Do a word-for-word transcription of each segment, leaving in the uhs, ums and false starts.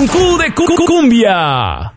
con Q de cu- Cumbia.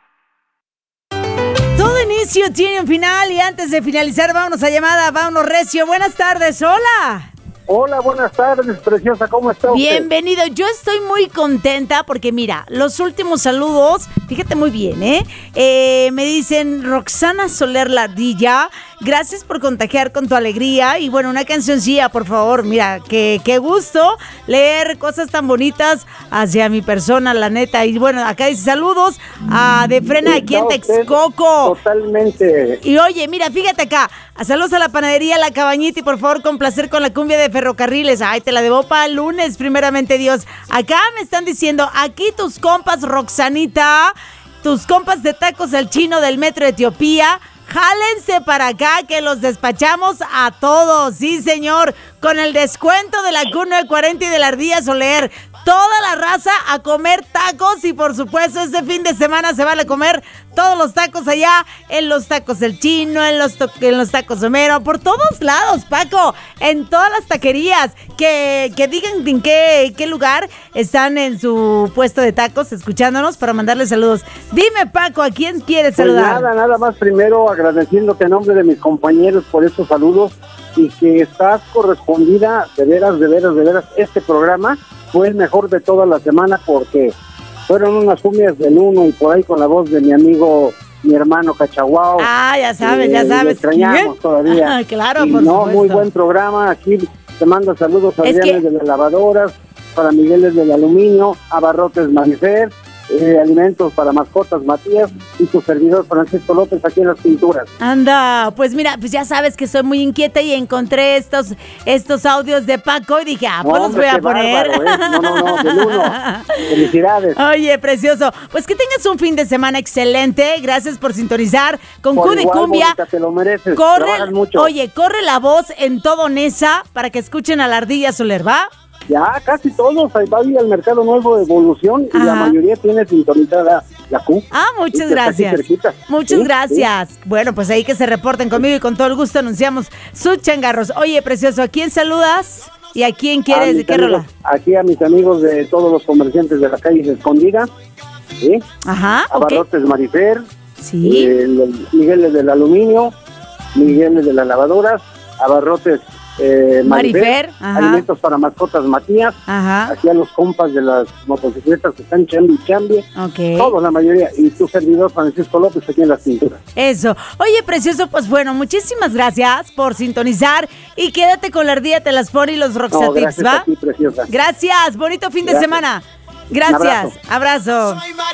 Todo inicio tiene un final y antes de finalizar, vámonos a llamada, vámonos recio. Buenas tardes, hola. Hola, buenas tardes, preciosa, ¿cómo está usted? Bienvenido, yo estoy muy contenta porque mira, los últimos saludos, fíjate muy bien, ¿eh? eh me dicen Roxana Soler Lardilla, gracias por contagiar con tu alegría y bueno, una cancioncilla, por favor, mira, que qué gusto leer cosas tan bonitas hacia mi persona, la neta, y bueno, acá dice saludos a De Frena aquí en Texcoco. Totalmente. Y oye, mira, fíjate acá, a saludos a la panadería La Cabañita y por favor complacer con la cumbia de Ferrocarriles. Ay, te la debo para el lunes, primeramente Dios. Acá me están diciendo, aquí tus compas, Roxanita, tus compas de tacos El Chino del Metro de Etiopía, jálense para acá que los despachamos a todos. Sí, señor, con el descuento de la Q nueve cuarenta y de la Ardilla Soler. Toda la raza a comer tacos y por supuesto este fin de semana se van a comer todos los tacos allá en los tacos El Chino, en los, to- en los tacos Homero, por todos lados, Paco, en todas las taquerías, que, que digan en qué, qué lugar están en su puesto de tacos escuchándonos para mandarles saludos. Dime, Paco, ¿a quién quieres Pues saludar? nada, nada más primero agradeciéndote en nombre de mis compañeros por estos saludos y que estás correspondida, de veras, de veras, de veras, este programa fue el mejor de toda la semana porque fueron unas cumbias del uno y por ahí con la voz de mi amigo, mi hermano Cachaguao. Ah, ya sabes, eh, ya sabes. Lo extrañamos ¿Quién? todavía. Ah, claro, Y por no, supuesto. muy buen programa. Aquí te mando saludos a Es Adrián que- de las lavadoras, para Miguel del aluminio, a Barrotes Marifer, eh, alimentos para mascotas Matías y tu servidor Francisco López aquí en las pinturas. Anda, pues mira, pues ya sabes que soy muy inquieta y encontré estos estos audios de Paco y dije, ah, pues No, los hombre, voy a qué poner. bárbaro, ¿eh? No, no, no, del uno. Felicidades. Oye, precioso. Pues que tengas un fin de semana excelente. Gracias por sintonizar con Por Q de igual, Cumbia. bonita, te lo mereces. Corre, Trabajas mucho. oye, corre la voz en todo Nesa para que escuchen a la Ardilla Soler, ¿va? Ya casi todos, ahí va a ir al mercado nuevo de Evolución y Ajá. la mayoría tiene sintonizada la Q. Ah, Sí, muchas que está aquí gracias. cerquita. Muchas Sí, gracias. Bueno, pues ahí que se reporten conmigo y con todo el gusto anunciamos sus changarros. Oye, precioso, ¿a quién saludas? ¿Y a quién A quieres? ¿De mis qué amigos- rola? Aquí a mis amigos de todos los comerciantes de la calle de Escondida, ¿sí? Ajá, A ok. Barrotes Marifer, Sí. eh, el- Miguel del aluminio, Miguel de las lavadoras, a Barrotes eh, Marifer, Marifer, ajá. alimentos para mascotas Matías, Ajá. aquí a los compas de las motocicletas que están chambi y chambi, Ok. todos la mayoría, y tu servidor Francisco López aquí en las pinturas. Eso. Oye, precioso, pues bueno, muchísimas gracias por sintonizar y quédate con la Ardilla Te las pone y los No, Roxatips, gracias ¿va? a ti, preciosa. Gracias, bonito fin de Gracias. semana. Gracias, abrazo.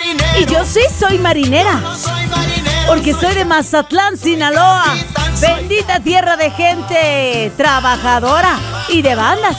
Y yo sí soy marinera, porque soy de Mazatlán, Sinaloa. Bendita tierra de gente trabajadora y de bandas.